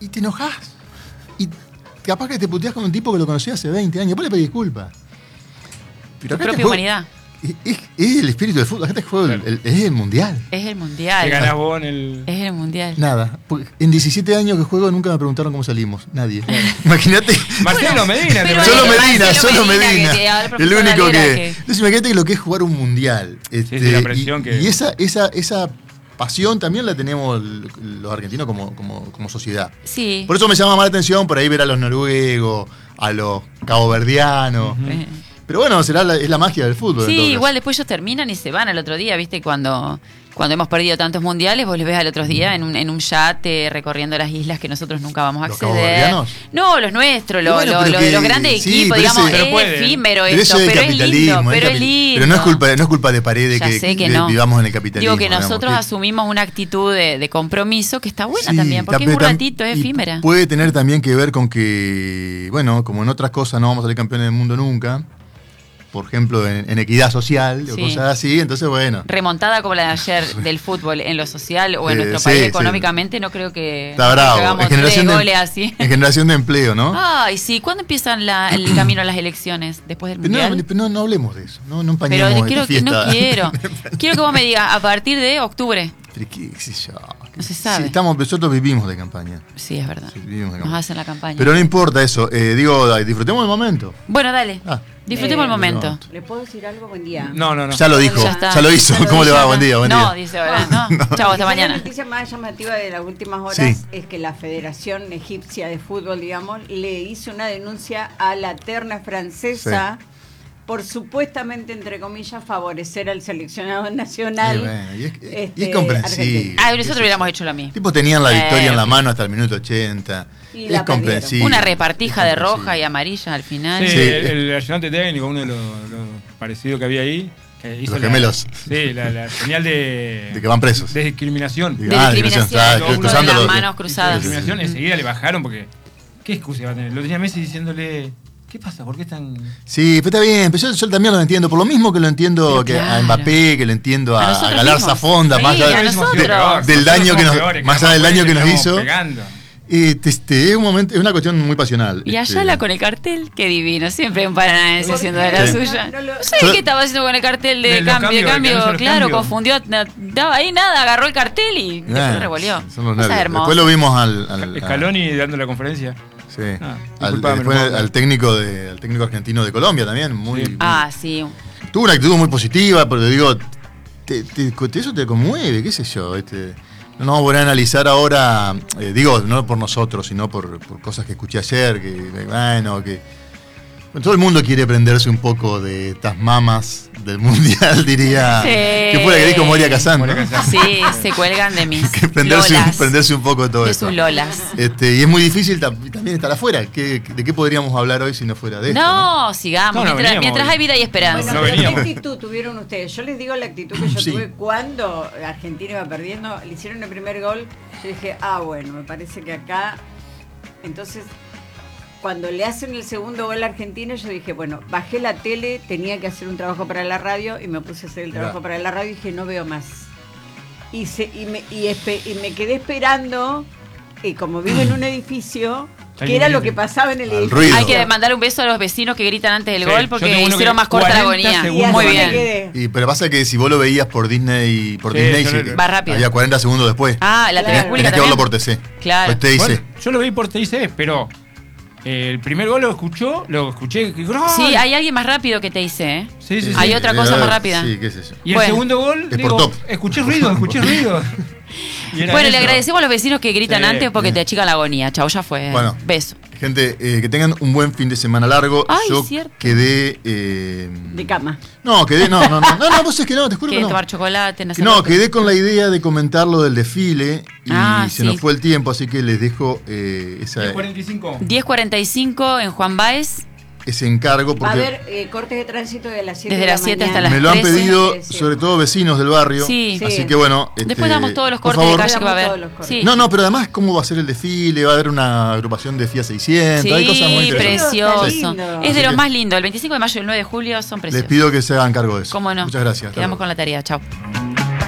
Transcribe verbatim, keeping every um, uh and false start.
y te enojás. Y capaz que te puteás con un tipo que lo conocía hace veinte años. Vos le pedís disculpas. Tu propia juego, humanidad. Es, es, es el espíritu del fútbol. La gente juega, el, el, es el mundial. Es el mundial. ¿Qué ganás vos en el...? Es el mundial. Nada. En diecisiete años que juego nunca me preguntaron cómo salimos. Nadie. Imagínate. Marcelo bueno, Medina. Pero solo Medina, Marcelo solo Medina. Medina que el único que... que... Entonces imagínate lo que es jugar un mundial. Este, sí, sí, la presión y, que... y esa, esa, esa pasión también la tenemos los argentinos como, como, como sociedad. Sí. Por eso me llama más la atención por ahí ver a los noruegos, a los caboverdianos. Uh-huh. Pero bueno, será la, es la magia del fútbol. Sí, igual después ellos terminan y se van al otro día, ¿viste? Cuando, cuando hemos perdido tantos mundiales, vos les ves al otro día en un, en un yate recorriendo las islas que nosotros nunca vamos a acceder. ¿Los no, los nuestros, lo, bueno, lo, lo que, de los grandes sí, equipos, digamos, ese, es efímero pero esto, pero es lindo, pero es lindo. Pero no es culpa, no es culpa de Paredes que, que, que no. vivamos en el capitalismo. Digo que nosotros digamos, asumimos una actitud de, de compromiso que está buena sí, también, porque es un ratito, es efímera. Puede tener también que ver con que, bueno, como en otras cosas no vamos a salir campeones del mundo nunca. Por ejemplo, en, en equidad social sí. o cosas así, entonces bueno. Remontada como la de ayer del fútbol en lo social o en eh, nuestro sí, país económicamente, sí. no creo que está bravo. hagamos en generación tres de, goles así. En generación de empleo, ¿no? Ay, sí. ¿Cuándo empiezan la, el camino a las elecciones? ¿Después del mundial? No, no, no hablemos de eso, no, no empañemos Pero quiero, fiesta. No quiero. Quiero que vos me digas, a partir de octubre. Pero qué sé yo. No se sabe. Sí, estamos, nosotros vivimos de campaña. Sí, es verdad. Sí, vivimos de campaña. Nos hacen la campaña. Pero no importa eso. Eh, digo, disfrutemos el momento. Bueno, dale. Ah. Disfrutemos eh, el momento. No. ¿Le puedo decir algo? Buen día. No, no, no. Ya lo dijo, ya, ya, ya lo hizo. Ya ¿Cómo lo le va? Buen día, buen no, día. No, dice ahora. No. no. Chao, hasta mañana. La noticia más llamativa de las últimas horas sí. es que la Federación Egipcia de Fútbol, digamos, le hizo una denuncia a la terna francesa sí. por supuestamente, entre comillas, favorecer al seleccionado nacional. Sí, bueno, y es, este, y es comprensible. Ah, nosotros hubiéramos hecho lo mismo. Tipo tenían la victoria eh, en la mano hasta el minuto ochenta. Y es comprensible. Una repartija de roja y amarilla al final. Sí, sí. el, el ayudante técnico, uno de los lo parecidos que había ahí. Que hizo los gemelos. La, sí, la, la señal de... De que van presos. De discriminación. De ah, discriminación. Ah, no, cruzando de las los, manos cruzadas. De discriminación, enseguida le bajaron porque... ¿Qué excusa iba a tener? Lo tenía Messi diciéndole... ¿Qué pasa? ¿Por qué están...? Sí, pero está bien, pero yo, yo también lo entiendo. Por lo mismo que lo entiendo que claro. a Mbappé, que lo entiendo a, a, a Galarza Fonda, sí, más allá de, del daño que nos, más allá del daño que nos hizo. Pegando. Y este, es un momento, es una cuestión muy pasional. Y este, Ayala con el cartel, qué divino, siempre un paranaense haciendo de la sí. suya. No, no, no sé qué estaba haciendo con el cartel de, de cambio, de cambio, cambio claro, cambio. confundió, daba ahí nada, agarró el cartel y nah, después revolvió. Son los nervios. Después lo vimos al, al Scaloni a... dando la conferencia. Sí. Ah, al, después al, al técnico de, al técnico argentino de Colombia también, muy, sí. muy ah, sí. Tuvo una actitud muy positiva, pero digo, te, te, te, eso te conmueve, qué sé yo, este. No nos vamos a analizar ahora, eh, digo, no por nosotros, sino por, por cosas que escuché ayer, que bueno, que bueno, todo el mundo quiere prenderse un poco de estas mamas del mundial, diría. Sí. Que fue la que dijo Moria Kazan, ¿no? Sí, se cuelgan de mis que prenderse, lolas. prenderse un poco de todo de eso. De sus lolas. Este, y es muy difícil también estar afuera. ¿Qué, ¿De qué podríamos hablar hoy si no fuera de esto? No, ¿no? sigamos. No, no mientras, mientras hay vida y esperanza. Bueno, no pero ¿qué actitud tuvieron ustedes? Yo les digo la actitud que yo sí. tuve cuando Argentina iba perdiendo. Le hicieron el primer gol. Yo dije, ah, bueno, me parece que acá... Entonces... Cuando le hacen el segundo gol a Argentina, yo dije, bueno, bajé la tele, tenía que hacer un trabajo para la radio y me puse a hacer el trabajo para la radio y dije, no veo más. Y, se, y, me, y, espe, y me quedé esperando, y como vivo en un edificio, que era lo que pasaba en el edificio. Ruido. Hay que mandar un beso a los vecinos que gritan antes del sí, gol porque hicieron más corta la agonía. Muy bien. Y, pero pasa que si vos lo veías por Disney, por sí, Disney sí, va rápido. Había cuarenta segundos después. Ah, la claro. tele pública Tenías que verlo por T C. Claro. Pues T I C. Bueno, yo lo vi por T I C, pero... El primer gol lo escuchó, lo escuché. ¡Gol! Sí, hay alguien más rápido que te dice, ¿eh? Sí, sí, sí. Hay sí. otra cosa más rápida. Sí, qué sé yo. Y el bueno. segundo gol, es digo, por top. escuché ruido, escuché ruido. Bueno, eso. le agradecemos a los vecinos que gritan sí, antes porque sí. te achican la agonía. Chau, ya fue. Bueno, beso. Gente, eh, que tengan un buen fin de semana largo. Ay, yo cierto. quedé... Eh, de cama. No, quedé... No, no, no, no, no, vos es que no, te juro que Que no. tomar chocolate, no sé. No, quedé con la idea de comentar lo del desfile y ah, se sí. nos fue el tiempo, así que les dejo eh, esa, diez cuarenta y cinco. diez cuarenta y cinco en Juan Báez. ese encargo. Va a Porque haber eh, cortes de tránsito de las siete desde de las la siete mañana. hasta las me lo han trece. pedido, Sí, sí. sobre todo vecinos del barrio. Sí. Así Sí. que bueno. Después este, damos todos los por cortes de favor. calle que va a Damos haber. todos los cortes. Sí. No, no, pero además, ¿cómo va a ser el desfile? Va a haber una agrupación de F I A seiscientos. Sí, Hay cosas muy interesantes. precioso. Está lindo. Es de Así los que- más lindos. El veinticinco de mayo y el nueve de julio son Les preciosos. pido que se hagan cargo de eso. ¿Cómo no? Muchas gracias. Hasta Quedamos luego. con la tarea. Chao.